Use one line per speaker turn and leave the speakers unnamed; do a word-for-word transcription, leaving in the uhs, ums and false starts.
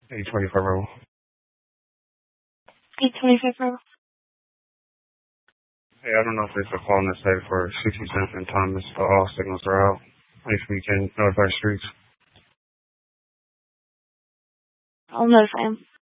eight twenty-five Row.
eight twenty-five Row.
Hey, I don't know if it's a call in the state for sixty-seventh and Thomas, but all signals are out. Next weekend, notify streets.
I'll notify him.